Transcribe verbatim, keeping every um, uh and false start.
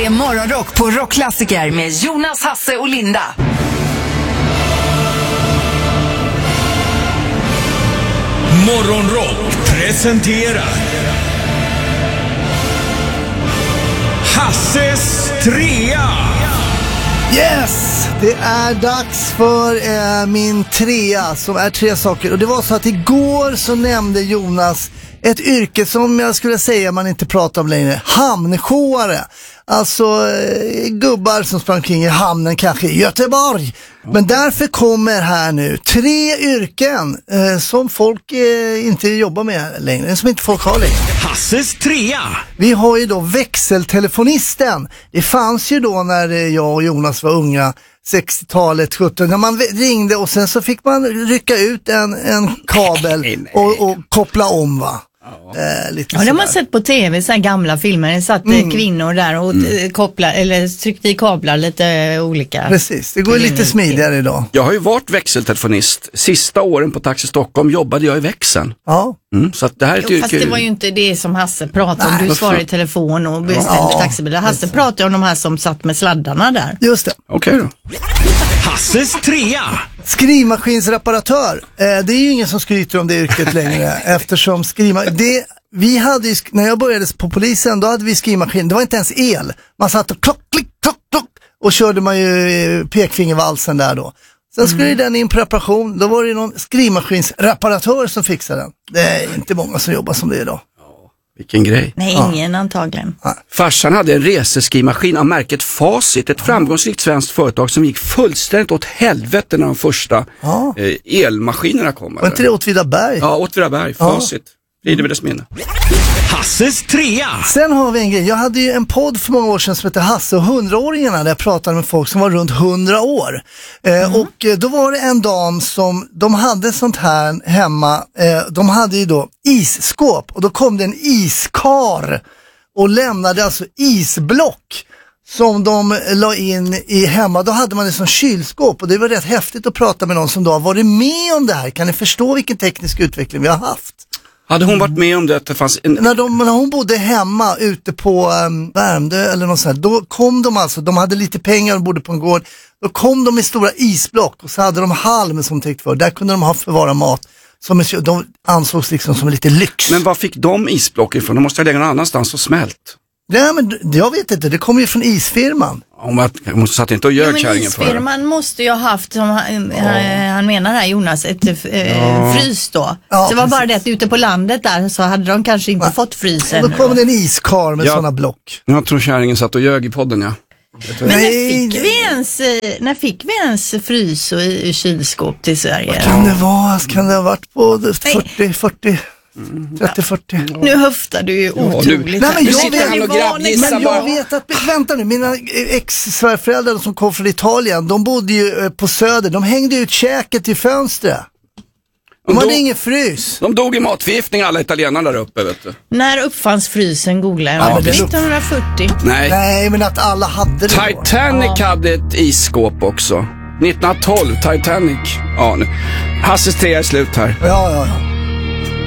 är Morgonrock på Rockklassiker med Jonas, Hasse och Linda. Morgonrock presenterar Hasses trea. Yes, det är dags för eh, min trea som är tre saker. Och det var så att igår så nämnde Jonas ett yrke som jag skulle säga man inte pratar om längre. Hamnsjoare. Alltså eh, gubbar som sprang kring i hamnen kanske i Göteborg. Men därför kommer här nu tre yrken eh, som folk eh, inte jobbar med längre. Som inte folk har längre. Hasses trea. Vi har ju då växeltelefonisten. Det fanns ju då när jag och Jonas var unga, sextiotalet, sjutton, när man ringde och sen så fick man rycka ut en, en kabel och, och koppla om, va? Eh, lite ja, det har man sett på tv, så här gamla filmer. Det satt mm. kvinnor där och mm. koppla, eller tryckte i kablar lite olika. Precis, det går mm. lite smidigare idag. Jag har ju varit växeltelefonist. Sista åren på Taxi Stockholm jobbade jag i växeln. Ja. Mm, så att det här är ett jo, yrke... Fast det var ju inte det som Hasse pratade om. Nej, du svarade i telefon och beställde ja. taxibilar. Hasse pratade om de här som satt med sladdarna där. Just det. Okej okay, då. Hasses trea. Skrivmaskinsreparatör. Eh, det är ju ingen som skryter om det yrket längre. Eftersom skrivma... Det... Vi hade ju, när jag började på polisen, då hade vi skrivmaskin. Det var inte ens el. Man satt och klock, klick, klock, klock. Och körde man ju pekfingervalsen där då. Sen skulle mm. den in på reparation. Då var det någon skrivmaskinsreparatör som fixade den. Det är inte många som jobbar som det idag. Vilken grej. Nej, ingen ja. antagligen. Ja. Farsan hade en reseskrivmaskin av märket Facit. Ett framgångsrikt svenskt företag som gick fullständigt åt helvete när de första ja. eh, elmaskinerna kom. Var inte det Åtvidaberg? Ja, Åtvidaberg. Facit. Ja. Det är det dess minne. Hasses trea. Sen har vi en grej. Jag hade ju en podd för många år sedan som heter Hasse och hundraåringarna, där jag pratade med folk som var runt hundra år. Eh, mm. Och eh, då var det en dam som, de hade sånt här hemma. Eh, de hade ju då isskåp och då kom det en iskar och lämnade alltså isblock som de la in i hemma. Då hade man det som kylskåp och det var rätt häftigt att prata med någon som då har varit med om det här. Kan ni förstå vilken teknisk utveckling vi har haft? Hade hon varit med om det att det fanns en... När, de, när hon bodde hemma ute på um, Värmdö eller något sånt här, då kom de alltså, de hade lite pengar och bodde på en gård, då kom de i stora isblock och så hade de halm som täckt för, där kunde de ha förvara mat som de ansågs liksom som lite lyx. Men vad fick de isblock ifrån? De måste ha lägga någon annanstans och smält. Nej, men jag vet inte, det kom ju från isfirman. Hon måste satt inte och gör ja, kärringen för. Isfirman måste ju ha haft, som han, ja. han menar här Jonas, ett äh, ja. frys då. Ja, så det var precis. bara det att ute på landet där så hade de kanske inte ja. fått frysen. Och då kom det en iskar med ja. sådana block. Jag tror kärringen satt och ljög i podden, ja. Men när fick, vi ens, när fick vi ens frys och i kylskåp till Sverige? Vad kan det vara? Kan det ha varit på fyrtio, fyrtio, trettio, fyrtio? Nu höftar du ju otroligt. Ja, du, nej, men jag, vet, men jag bara. vet att, vänta nu, mina ex-svärföräldrar som kom från Italien, de bodde ju på Söder, de hängde ut käket i fönstret. De, de hade dog, ingen frys. De dog i matförgiftning alla italienare där uppe, vet du. När uppfanns frysen, googla jag. Ja, nittonhundrafyrtio. Nej. Nej, men att alla hade det. Titanic ja. hade ett isskåp också. nittonhundratolv, Titanic. Ja, nu. Hasses tre är slut här. Ja, ja, ja.